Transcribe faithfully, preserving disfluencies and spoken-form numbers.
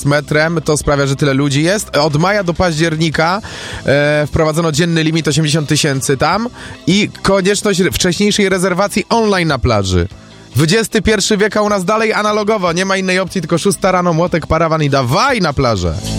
z metrem, to sprawia, że tyle ludzi jest. Od maja do października e, wprowadzono dzienny limit osiemdziesiąt tysięcy tam i konieczność wcześniejszej rezerwacji online na plaży. dwudziesty pierwszy wiek, a u nas dalej analogowo, nie ma innej opcji, tylko szósta rano, młotek, parawan i dawaj na plażę.